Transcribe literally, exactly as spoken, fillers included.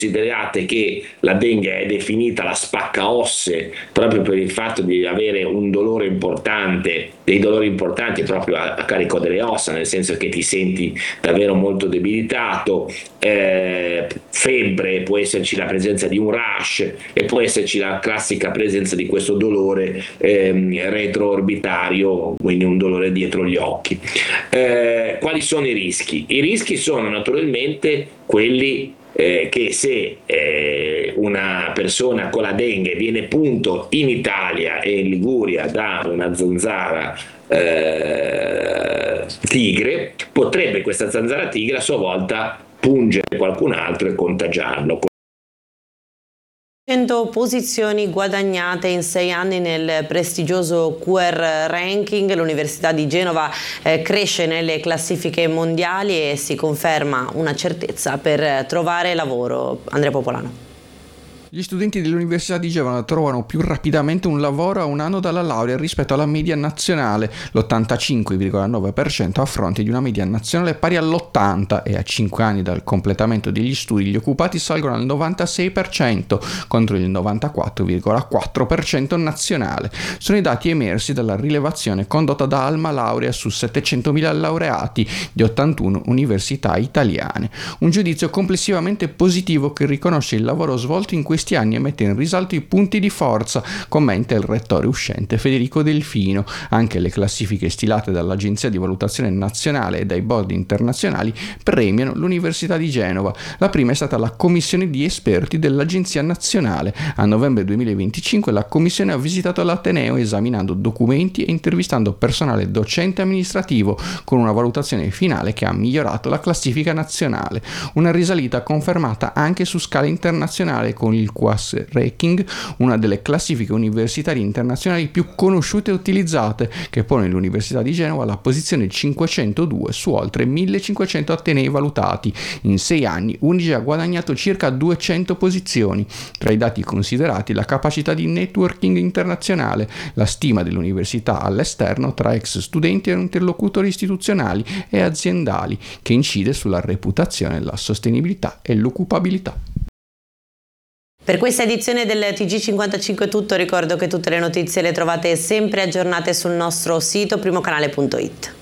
Considerate che la Dengue è definita la spaccaosse proprio per il fatto di avere un dolore importante, dei dolori importanti proprio a, a carico delle ossa, nel senso che ti senti davvero molto debilitato, eh, febbre, può esserci la presenza di un rash e può esserci la classica presenza di questo dolore ehm, retroorbitario, quindi un dolore dietro gli occhi. Eh, quali sono i rischi? I rischi sono naturalmente quelli Eh, che se eh, una persona con la Dengue viene punto in Italia e in Liguria da una zanzara eh, tigre, potrebbe questa zanzara tigre a sua volta pungere qualcun altro e contagiarlo. cento posizioni guadagnate in sei anni nel prestigioso Q R Ranking. L'Università di Genova eh, cresce nelle classifiche mondiali e si conferma una certezza per trovare lavoro. Andrea Popolano. Gli studenti dell'Università di Genova trovano più rapidamente un lavoro a un anno dalla laurea rispetto alla media nazionale, l'ottantacinque virgola nove per cento a fronte di una media nazionale pari all'ottanta, e a cinque anni dal completamento degli studi gli occupati salgono al novantasei per cento contro il novantaquattro virgola quattro per cento nazionale. Sono i dati emersi dalla rilevazione condotta da Alma Laurea su settecentomila laureati di ottantuno università italiane. Un giudizio complessivamente positivo che riconosce il lavoro svolto in questi anni e mette in risalto i punti di forza, commenta il rettore uscente Federico Delfino. Anche le classifiche stilate dall'Agenzia di Valutazione Nazionale e dai board internazionali premiano l'Università di Genova. La prima è stata la commissione di esperti dell'Agenzia Nazionale. A novembre duemilaventicinque la commissione ha visitato l'Ateneo esaminando documenti e intervistando personale docente e amministrativo, con una valutazione finale che ha migliorato la classifica nazionale. Una risalita confermata anche su scala internazionale con il Q S Ranking, una delle classifiche universitarie internazionali più conosciute e utilizzate, che pone l'Università di Genova alla posizione cinquecentodue su oltre millecinquecento atenei valutati. In sei anni Unice ha guadagnato circa duecento posizioni. Tra i dati considerati la capacità di networking internazionale, la stima dell'università all'esterno tra ex studenti e interlocutori istituzionali e aziendali, che incide sulla reputazione, la sostenibilità e l'occupabilità. Per questa edizione del T G cinquantacinque è tutto. Ricordo che tutte le notizie le trovate sempre aggiornate sul nostro sito primocanale punto it.